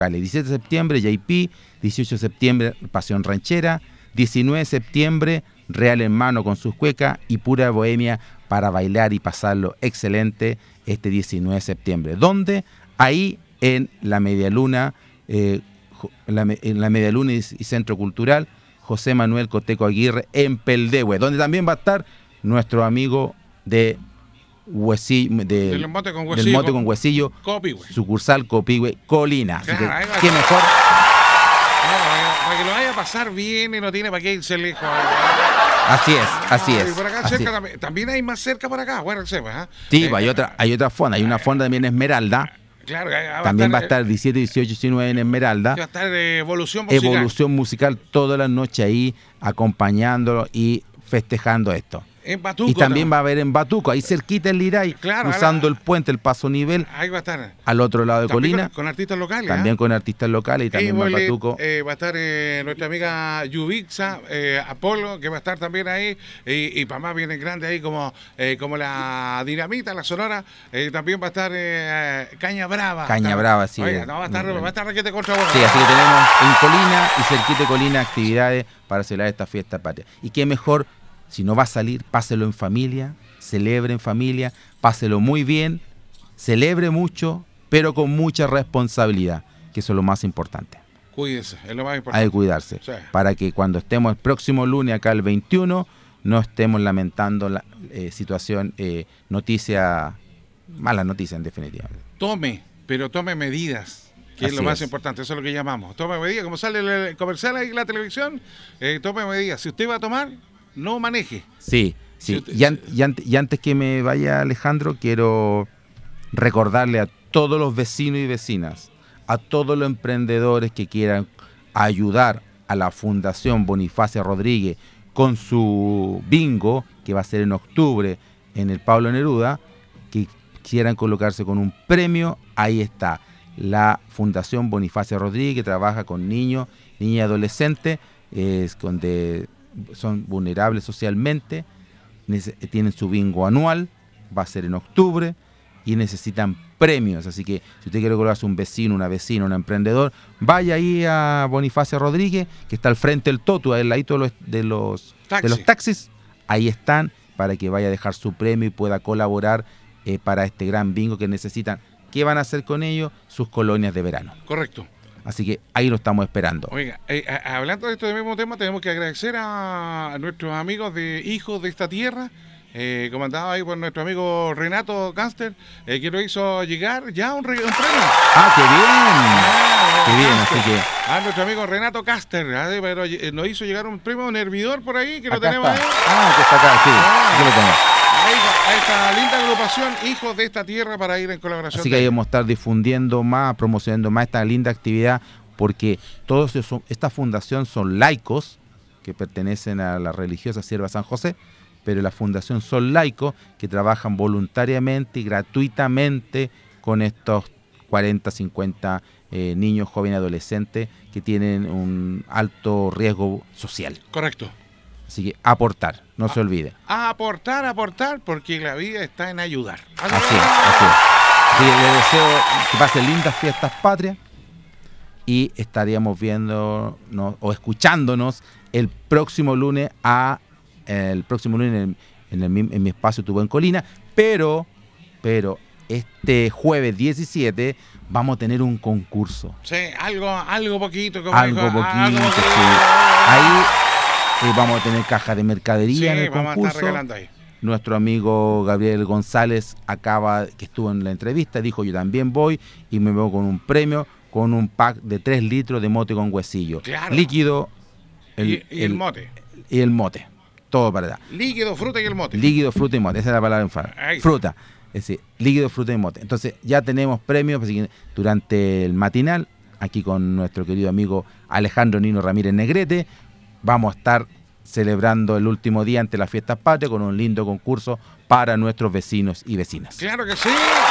17 de septiembre, JP, 18 de septiembre, Pasión Ranchera, 19 de septiembre, Real Hermano con sus cuecas y Pura Bohemia para bailar y pasarlo excelente este 19 de septiembre. ¿Dónde? Ahí en la Medialuna, en la Medialuna y Centro Cultural José Manuel Coteco Aguirre en Peldehue, donde también va a estar nuestro amigo de Huesillo, del Mote con Huesillo, del Mote con Huesillo, Copihue. Sucursal Copihue, Colina. Claro, así que, ¿qué mejor? Para que lo vaya a pasar bien y no tiene para qué irse lejos. Así es. Y por acá así cerca es. también hay más cerca por acá, bueno, sepa. Sí, hay otra fonda, hay una fonda también en Esmeralda. Claro, también va a estar 17, 18, 19 en Esmeralda. Va a estar Evolución Musical. Evolución Musical toda la noche ahí, acompañándolo y festejando esto. En Batuco. Y también va a haber en Batuco, ahí cerquita el Liray, claro, cruzando el puente, el paso nivel. Ahí va a estar. Al otro lado de también Colina. Con artistas locales. También con artistas locales y también va a Batuco. Va a estar nuestra amiga Yubixa, Apolo, que va a estar también ahí. Y para más vienen grandes ahí como la Dinamita, la Sonora. También va a estar Caña Brava. Brava, sí. Oiga, no, va a estar Raquete contra Bono. Sí, así que tenemos en Colina y cerquita de Colina actividades para celebrar esta fiesta patria. Y qué mejor, si no va a salir, páselo en familia, celebre en familia, páselo muy bien, celebre mucho, pero con mucha responsabilidad, que eso es lo más importante. Cuídese, es lo más importante. Hay que cuidarse, sí. Para que cuando estemos el próximo lunes acá el 21, no estemos lamentando la situación, malas noticias en definitiva. Tome medidas. Que es lo más importante, eso es lo que llamamos. Tome medidas, como sale el comercial ahí en la televisión, tome medidas. Si usted va a tomar, no maneje. Sí. Si usted, y antes que me vaya Alejandro, quiero recordarle a todos los vecinos y vecinas, a todos los emprendedores que quieran ayudar a la Fundación Bonifacio Rodríguez con su bingo, que va a ser en octubre en el Pablo Neruda, que quieran colocarse con un premio, ahí está. La Fundación Bonifacio Rodríguez, que trabaja con niños, niñas y adolescentes, donde son vulnerables socialmente, tienen su bingo anual, va a ser en octubre, y necesitan premios. Así que si usted quiere colocarse un vecino, una vecina, un emprendedor, vaya ahí a Bonifacio Rodríguez, que está al frente del Totu, al ladito de los taxis, ahí están, para que vaya a dejar su premio y pueda colaborar para este gran bingo que necesitan. ¿Qué van a hacer con ellos? Sus colonias de verano. Correcto. Así que ahí lo estamos esperando. Oiga, hablando de este mismo tema, tenemos que agradecer a nuestros amigos de Hijos de esta Tierra, comandado ahí por nuestro amigo Renato Caster, que nos hizo llegar ya un premio. ¡Ah, qué bien! ¡Qué bien! Así que... A nuestro amigo Renato Caster, pero nos hizo llegar un premio, un hervidor por ahí, que lo acá tenemos está. ahí. Que está acá, sí, aquí lo tengo. A esta linda agrupación, Hijos de esta Tierra, para ir en colaboración. Así que ahí vamos a estar difundiendo más, promocionando más esta linda actividad, porque todos esta fundación son laicos que pertenecen a la religiosa Sierva San José, pero la fundación son laicos que trabajan voluntariamente y gratuitamente con estos 40, 50 niños, jóvenes, adolescentes que tienen un alto riesgo social. Correcto. Así que aportar, no se olvide. Aportar, porque la vida está en ayudar. Así es. Así que les deseo que pasen lindas fiestas patrias y estaríamos viéndonos o escuchándonos el próximo lunes en mi espacio Tu Buen Colina, pero este jueves 17 vamos a tener un concurso. Sí, algo poquito. Algo poquito, sí. Ahí vamos a tener caja de mercadería en el concurso. Vamos a estar regalando ahí. Nuestro amigo Gabriel González que estuvo en la entrevista, dijo yo también voy y me veo con un premio, con un pack de 3 litros de mote con huesillo. Claro. Líquido. Y el mote. Y el mote. Todo para allá. Líquido, fruta y el mote. Líquido, fruta y mote. Esa es la palabra en falta. Fruta. Es decir, líquido, fruta y mote. Entonces ya tenemos premios así que durante el matinal, aquí con nuestro querido amigo Alejandro Nino Ramírez Negrete, vamos a estar celebrando el último día ante las fiestas patrias con un lindo concurso para nuestros vecinos y vecinas. Claro que sí.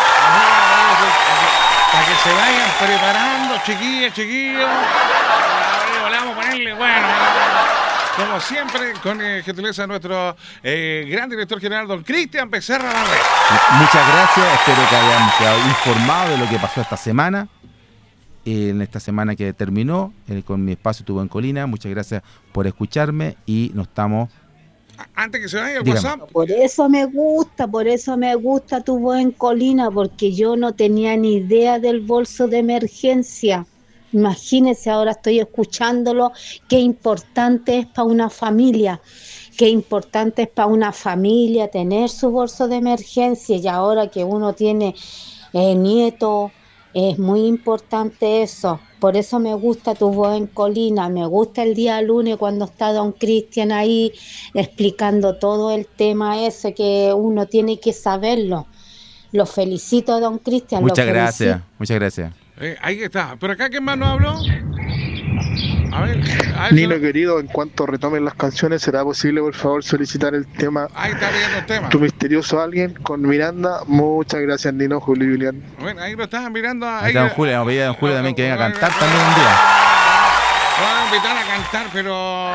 Para que se vayan preparando, chiquillos. Vamos a ponerle, bueno, como siempre, con gentileza nuestro gran director general, don Cristian Becerra Barret. Muchas gracias, espero que hayamos quedado informados de lo que pasó esta semana. en esta semana que terminó con mi espacio Tu Voz en Colina. Muchas gracias por escucharme y nos estamos... Antes que se vaya el Dígame. WhatsApp. Por eso me gusta Tu Voz en Colina, porque yo no tenía ni idea del bolso de emergencia. Imagínense, ahora estoy escuchándolo, qué importante es para una familia, qué importante es para una familia tener su bolso de emergencia, y ahora que uno tiene nietos, es muy importante eso. Por eso me gusta Tu Voz en Colina, me gusta el día lunes cuando está don Cristian ahí explicando todo el tema ese que uno tiene que saberlo. Lo felicito, don Cristian. Muchas gracias, muchas gracias. Ahí está. ¿Pero acá quién más nos habló? A ver, Nino querido, en cuanto retomen las canciones, ¿será posible por favor solicitar el tema ahí está viendo el tema. Tu misterioso alguien con Miranda? Muchas gracias Nino, Julio y Julián. Bueno, ahí lo estaban mirando. Ahí está don Julio, vamos a pedir a don Julio también que venga a cantar también un día. Lo van a invitar a cantar, pero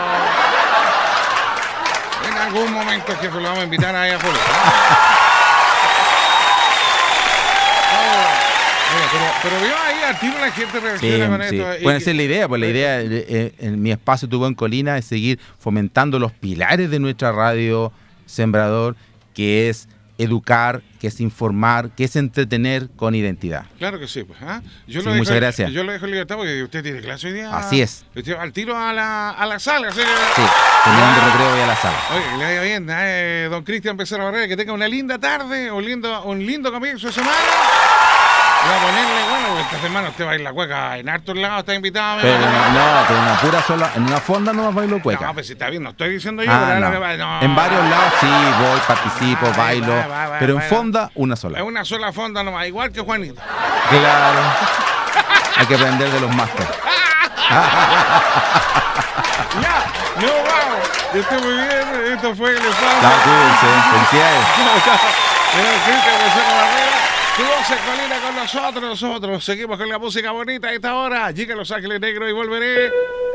en algún momento, jefe, lo vamos a invitar ahí a Julio. Pero vio ahí al tiro la gente reacciona con esto. Bueno, esa es la idea, pues la idea en mi espacio Tu Voz en Colina es seguir fomentando los pilares de nuestra radio Sembrador, que es educar, que es informar, que es entretener con identidad. Claro que sí, pues. Muchas gracias. Yo lo dejo en libertad porque usted tiene clase hoy día. Así es. Usted va al tiro a la sala. Así que... Sí, terminando el recreo voy a la sala. Oye, que le vaya bien, don Cristian Becerra Barrera, que tenga una linda tarde, un lindo comienzo de semana. Voy a ponerle, bueno, esta semana usted va a ir a la cueca en hartos lados, está invitado. Pero pero en una pura sola, en una fonda no más bailo cueca. No, pues si está bien, no estoy diciendo yo. No. No. En varios lados sí, voy, participo, bailo, pero en fonda una sola. Es una sola fonda nomás, igual que Juanito. Claro. Hay que aprender de los másteres. Ya, no, vamos. Yo estoy muy bien, esto fue el espacio. Chao, cuídense, felicidades. Cristian Becerra Barrera. Tu Voz en Colina con nosotros seguimos con la música bonita a esta hora. Llega Los Ángeles Negros y volveré.